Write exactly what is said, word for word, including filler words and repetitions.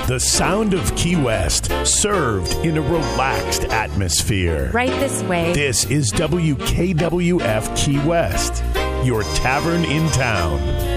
The sound of Key West, served in a relaxed atmosphere. Right this way. This is W K W F Key West, your tavern in town.